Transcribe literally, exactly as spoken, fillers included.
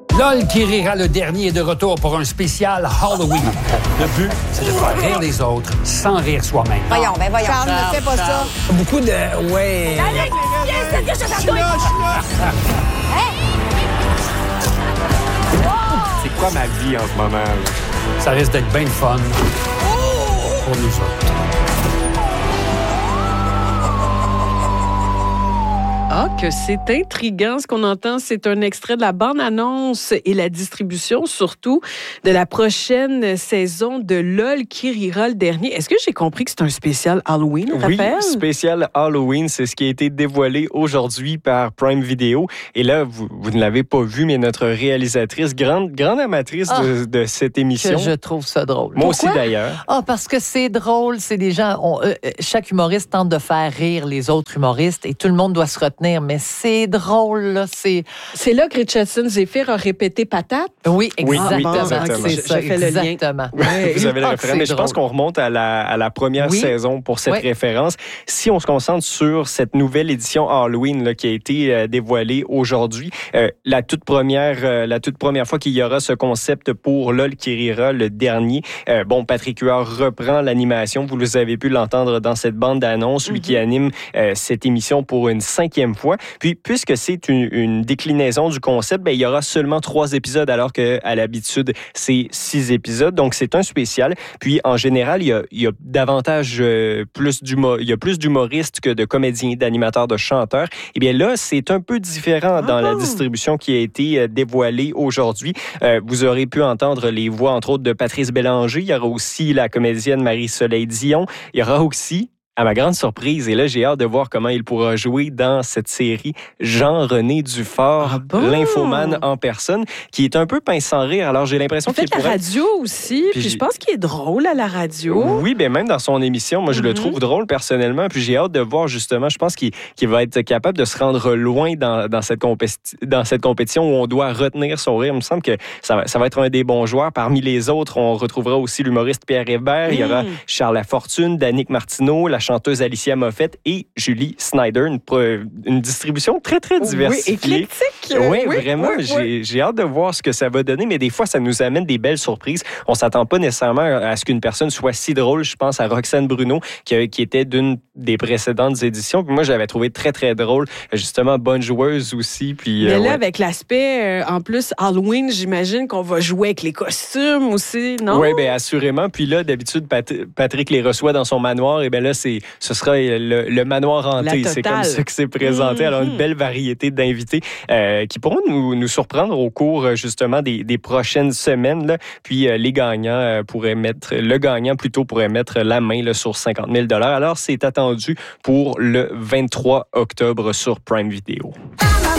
LOL qui rira le dernier est de retour pour un spécial Halloween. Le but, c'est de faire rire les autres sans rire soi-même. Voyons, ben voyons. Charles, ne fais pas ça. Beaucoup de... Ouais... Alex, viens, c'est que je t'attends. C'est quoi ma vie en ce moment? Là? Ça risque d'être bien fun pour nous autres. Ah, que c'est intriguant. Ce qu'on entend, c'est un extrait de la bande-annonce et la distribution, surtout, de la prochaine saison de LOL qui rira le dernier. Est-ce que j'ai compris que c'est un spécial Halloween, Raphaël? Oui, spécial Halloween, c'est ce qui a été dévoilé aujourd'hui par Prime Video. Et là, vous, vous ne l'avez pas vu, mais notre réalisatrice, grande, grande amatrice ah, de, de cette émission. Que je trouve ça drôle. Moi Pourquoi? aussi, d'ailleurs. Ah, parce que c'est drôle. C'est des gens... On, euh, chaque humoriste tente de faire rire les autres humoristes et tout le monde doit se retenir. Mais c'est drôle, là. C'est, c'est là que Richardson Zephyr a répété patate? Oui, exactement. Oui, oui, exactement. C'est ça, je fais le lien. exactement. Ouais, vous avez le ah, référent, mais je pense qu'on remonte à la, à la première oui. saison pour cette oui. référence. Si on se concentre sur cette nouvelle édition Halloween là, qui a été euh, dévoilée aujourd'hui, euh, la, toute première, euh, la toute première fois qu'il y aura ce concept pour LOL qui rira le dernier, euh, bon, Patrick Huard reprend l'animation. Vous avez pu l'entendre dans cette bande d'annonce, lui mm-hmm. qui anime euh, cette émission pour une cinquième fois. Puis, puisque c'est une, une déclinaison du concept, bien, il y aura seulement trois épisodes, alors qu'à l'habitude, c'est six épisodes. Donc, c'est un spécial. Puis, en général, il y a, il y a davantage euh, plus d'humor, il y a plus d'humoristes que de comédiens, d'animateurs, de chanteurs. Eh bien, là, c'est un peu différent ah. dans la distribution qui a été dévoilée aujourd'hui. Euh, vous aurez pu entendre les voix, entre autres, de Patrice Bélanger. Il y aura aussi la comédienne Marie-Soleil Dion. Il y aura aussi, à ma grande surprise, et là, j'ai hâte de voir comment il pourra jouer dans cette série, Jean-René Dufort, ah bon? L'infomane en personne, qui est un peu pince sans rire. Alors, j'ai l'impression qu'il pourrait... Il fait la radio aussi, puis, puis je pense qu'il est drôle à la radio. Oui, bien même dans son émission, moi, je mm-hmm. le trouve drôle personnellement, puis j'ai hâte de voir, justement, je pense qu'il, qu'il va être capable de se rendre loin dans, dans, cette compé- dans cette compétition où on doit retenir son rire. Il me semble que ça va, ça va être un des bons joueurs. Parmi les autres, on retrouvera aussi l'humoriste Pierre Hébert, mm. il y aura Charles Lafortune, Danick Martineau, la chanteuse Alicia Moffett et Julie Snyder. Une, une distribution très, très diversifiée. Oui, éclectique. Oui, oui vraiment. Oui, j'ai, oui. j'ai hâte de voir ce que ça va donner, mais des fois, ça nous amène des belles surprises. On ne s'attend pas nécessairement à ce qu'une personne soit si drôle. Je pense à Roxane Bruno, qui, qui était d'une des précédentes éditions. Puis moi, je l'avais trouvé très, très drôle. Justement, bonne joueuse aussi. Puis, mais euh, là, ouais. avec l'aspect, euh, en plus, Halloween, j'imagine qu'on va jouer avec les costumes aussi, non? Oui, bien assurément. Puis là, d'habitude, Pat- Patrick les reçoit dans son manoir. Et bien là, c'est, ce sera le, le manoir hanté. C'est comme ça que c'est présenté. Mm-hmm. Alors, une belle variété d'invités euh, qui pourront nous, nous surprendre au cours, justement, des, des prochaines semaines. Là. Puis, euh, les gagnants euh, pourraient mettre, le gagnant plutôt pourrait mettre la main là, sur cinquante mille dollars. Alors, c'est attendu pour le vingt-trois octobre sur Prime Video.